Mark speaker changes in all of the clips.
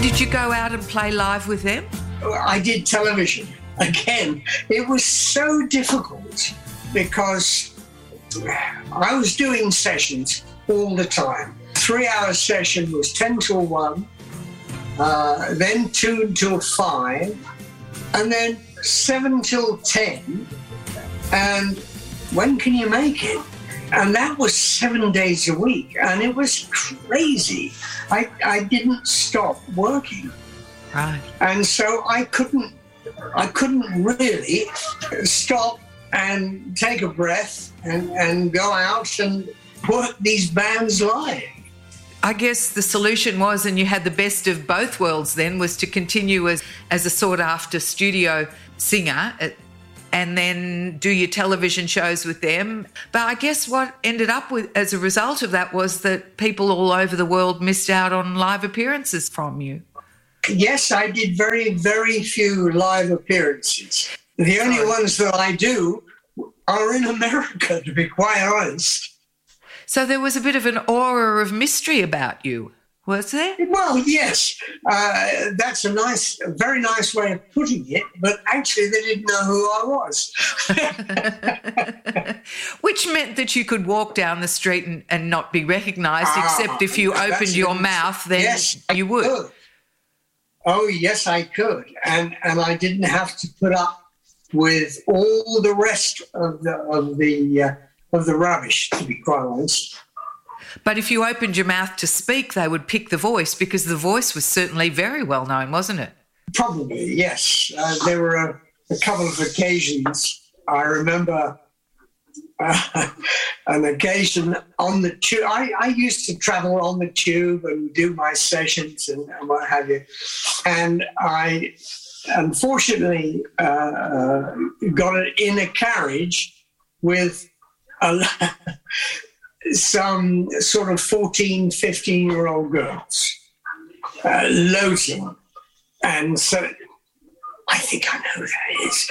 Speaker 1: Did you go out and play live with them?
Speaker 2: I did television. Again, it was so difficult because I was doing sessions all the time. 3-hour session was 10 till 1, then 2 until 5, and then 7 till 10. And when can you make it? And that was 7 days a week, and it was crazy. I didn't stop working.
Speaker 1: Right.
Speaker 2: And so I couldn't really stop and take a breath and go out and work these bands live.
Speaker 1: I guess the solution was, and you had the best of both worlds then, was to continue as a sought-after studio singer and then do your television shows with them. But I guess what ended up with as a result of that was that people all over the world missed out on live appearances from you.
Speaker 2: Yes, I did very, very few live appearances. The only ones that I do are in America, to be quite honest.
Speaker 1: So there was a bit of an aura of mystery about you, was there?
Speaker 2: Well, yes. That's a very nice way of putting it, but actually they didn't know who I was.
Speaker 1: Which meant that you could walk down the street and not be recognised, except if you opened your mouth, then you would.
Speaker 2: Could. Oh, yes, I could. And I didn't have to put up with all the rest of the rubbish, to be quite honest.
Speaker 1: But if you opened your mouth to speak, they would pick the voice, because the voice was certainly very well known, wasn't it?
Speaker 2: Probably, yes. There were a couple of occasions. I remember an occasion on the tube. I used to travel on the tube and do my sessions and what have you. And I unfortunately got it in a carriage with some sort of 14, 15-year-old girls loading. And so I think I know who that is.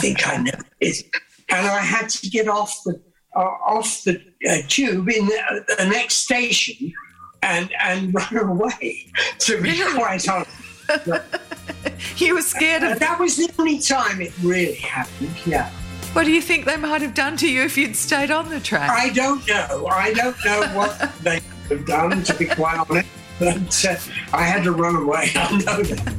Speaker 2: And I had to get off the tube in the next station and run away, to be quite honest.
Speaker 1: You were scared of
Speaker 2: that was the only time it really happened, yeah.
Speaker 1: What do you think they might have done to you if you'd stayed on the track?
Speaker 2: I don't know. I don't know what they would have done, to be quite honest. But I had to run away. I know that.